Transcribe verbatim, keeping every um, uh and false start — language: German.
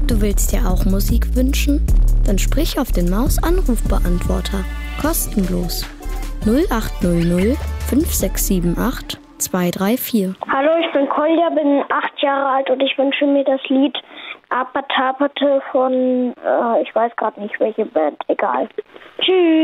Du willst dir auch Musik wünschen? Dann sprich auf den Maus-Anrufbeantworter. Kostenlos. null acht null null fünf sechs sieben acht zwei drei vier. Hallo, ich bin Kolja, bin acht Jahre alt und ich wünsche mir das Lied Apatapate von, äh, ich weiß gerade nicht welche Band, egal. Tschüss.